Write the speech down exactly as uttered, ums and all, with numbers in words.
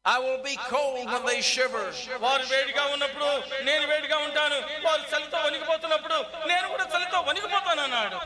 I will be cold when they shiver. వారు వేడిగా ఉన్నప్పుడు నేను వేడిగా ఉంటాను, వారు చలితో వణికిపోతున్నప్పుడు నేను కూడా చలితో వణికిపోతాను అన్నాడు.